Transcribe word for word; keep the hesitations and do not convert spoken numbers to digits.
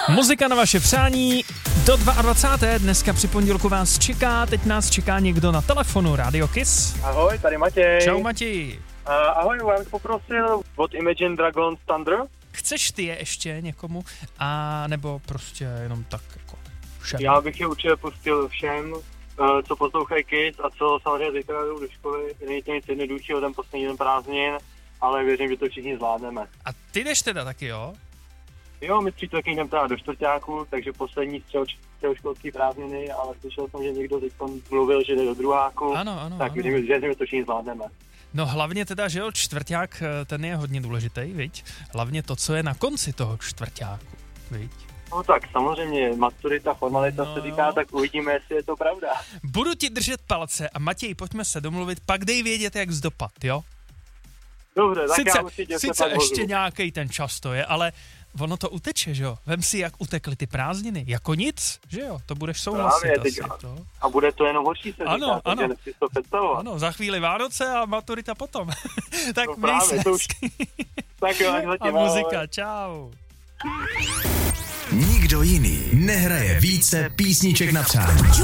Muzika na vaše přání do dvacátého druhého Dneska při pondělku vás čeká, teď nás čeká někdo na telefonu, Radio Kiss. Ahoj, tady Matěj. Čau Matěj. Uh, ahoj, já bych poprosil od Imagine Dragons Thunder. Chceš ty je ještě někomu, a nebo prostě jenom tak jako všem? Já bych je určitě pustil všem, uh, co poslouchají Kiss a co samozřejmě zítra jdou do školy. Není to nic jednoduššího, ten poslední den prázdnin, ale věřím, že to všichni zvládneme. A ty jdeš teda taky, jo? Jo, my tři taky jdem teda do čtvrťáku, takže poslední středoškolský prázdniny, ale slyšel jsem, že někdo teď mluvil, že jde do druháku, ano, ano, tak ano. věřím, že to všichni zvládneme. No hlavně teda, že jo, čtvrťák, ten je hodně důležitý, viď? Hlavně to, co je na konci toho čtvrťáku, viď? No tak samozřejmě, maturita, formalita no, se říká, tak uvidíme, jestli je to pravda. Budu ti držet palce a Matěj, pojďme se domluvit, pak dej vědět, jak zdopad, jo? Dobře, tak sice, já určitě sice se pak ještě hodu. nějaký ten čas to je, ale ono to uteče, že jo? Vem si, jak utekly ty prázdniny, jako nic, že jo? To budeš souhlasit Právě, asi, teď, to. A bude to jenom horší se Ano, říká, ano. takže to představovat. Ano, za chvíli Vánoce a maturita potom. Tak No měj právě, se to už- hezky. Tak jo, ať A zatím, muzika, ahoj. čau. Nikdo jiný nehraje více písniček na přání.